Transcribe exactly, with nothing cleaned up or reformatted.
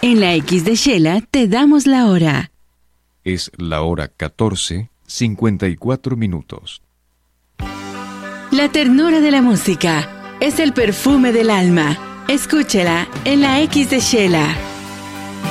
En la X de Shela te damos la hora. Es la hora catorce, cincuenta y cuatro minutos. La ternura de la música es el perfume del alma. Escúchela en la X de Shela.